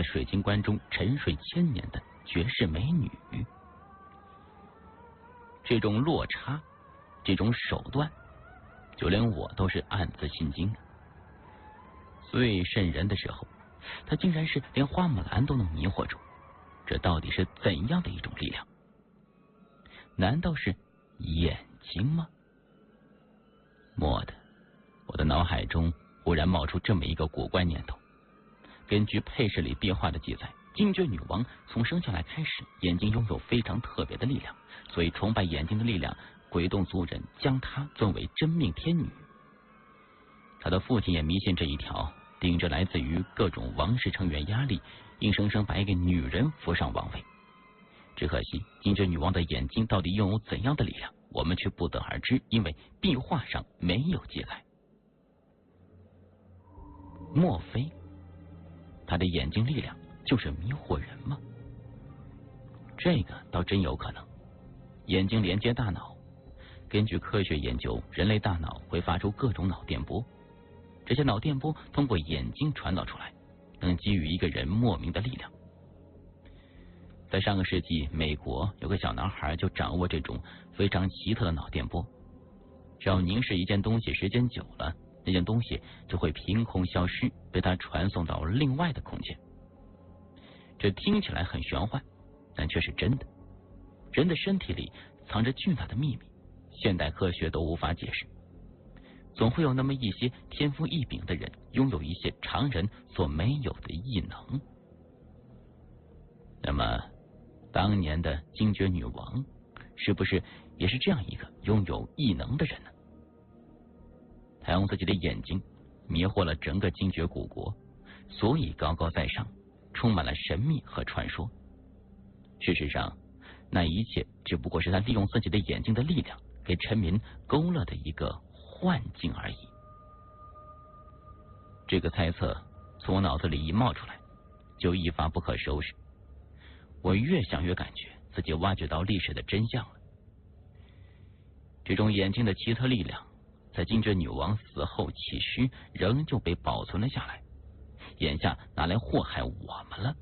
水晶棺中沉睡千年的绝世美女。这种落差，这种手段，就连我都是暗自心惊。最瘆人的时候，他竟然是连花木兰都能迷惑住，这到底是怎样的一种力量？难道是眼睛吗？蓦地，我的脑海中忽然冒出这么一个古怪念头。根据配饰里壁画的记载，精绝女王从生下来开始，眼睛拥有非常特别的力量，所以崇拜眼睛的力量，鬼洞族人将她尊为真命天女。他的父亲也迷信这一条，顶着来自于各种王室成员压力，硬生生把一个女人扶上王位。只可惜精绝女王的眼睛到底拥有怎样的力量，我们却不得而知，因为壁画上没有记载。莫非他的眼睛力量就是迷惑人吗？这个倒真有可能。眼睛连接大脑，根据科学研究，人类大脑会发出各种脑电波，这些脑电波通过眼睛传导出来，能给予一个人莫名的力量。在上个世纪，美国有个小男孩就掌握这种非常奇特的脑电波，只要凝视一件东西时间久了，那件东西就会凭空消失，被他传送到另外的空间。这听起来很玄幻，但却是真的。人的身体里藏着巨大的秘密，现代科学都无法解释。总会有那么一些天赋异禀的人，拥有一些常人所没有的异能。那么当年的精绝女王是不是也是这样一个拥有异能的人呢？他用自己的眼睛迷惑了整个精绝古国，所以高高在上，充满了神秘和传说。事实上，那一切只不过是他利用自己的眼睛的力量给臣民勾勒的一个幻境而已。这个猜测从我脑子里一冒出来，就一发不可收拾。我越想越感觉自己挖掘到历史的真相了。这种眼睛的奇特力量，在精绝女王死后弃尸，仍旧被保存了下来，眼下拿来祸害我们了。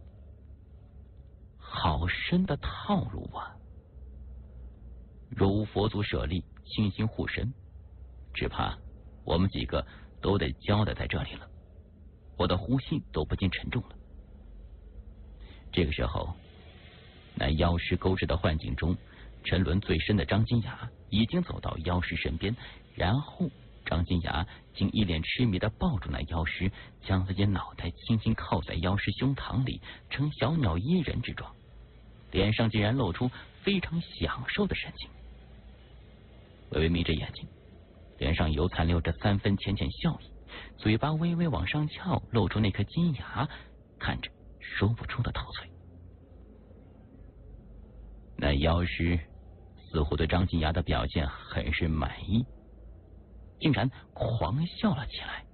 好深的套路啊！若无佛祖舍利，清心护身，只怕我们几个都得交代在这里了。我的呼吸都不禁沉重了。这个时候，那妖尸勾制的幻境中，沉沦最深的张金牙已经走到妖尸身边，然后张金牙竟一脸痴迷地抱住那妖尸，将自己脑袋轻轻靠在妖尸胸膛里，呈小鸟依人之状，脸上竟然露出非常享受的神情。微微眯着眼睛，脸上犹残留着3分浅浅笑意，嘴巴微微往上翘，露出那颗金牙，看着说不出的陶醉。那妖尸似乎对张金牙的表现很是满意，竟然狂笑了起来。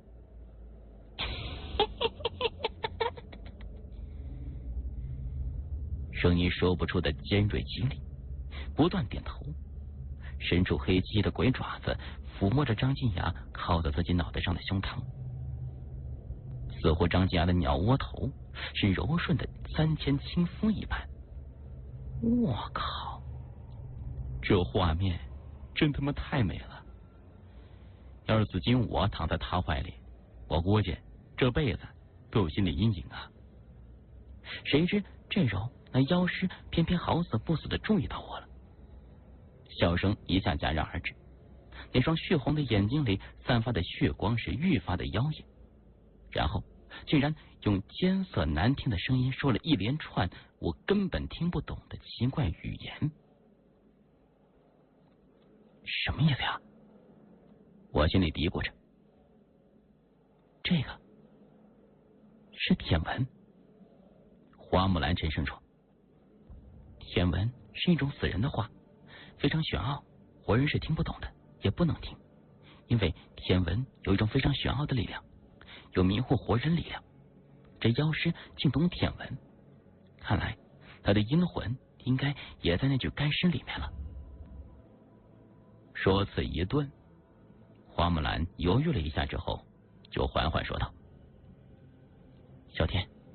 声音说不出的尖锐激励，不断点头，伸出黑漆的鬼爪子抚摸着张金牙靠在自己脑袋上的胸膛，似乎张金牙的鸟窝头是柔顺的3000亲肤一般。我靠，这画面真他妈太美了！要是紫金我躺在他怀里，我估计这辈子都有心理阴影啊！谁知这时候那妖尸偏偏好死不死的注意到我了，笑声一下戛然而止，那双血红的眼睛里散发的血光是愈发的妖艳，然后竟然用艰涩难听的声音说了一连串我根本听不懂的奇怪语言。什么意思呀？我心里嘀咕着。这个是舔文。花木兰沉声说，舔文是一种死人的话，非常玄奥，活人是听不懂的，也不能听，因为舔文有一种非常玄奥的力量，有迷惑活人力量。这妖师竟懂舔文，看来他的阴魂应该也在那具干尸里面了。说辞一顿，花木兰犹豫了一下之后，就缓缓说道：小天，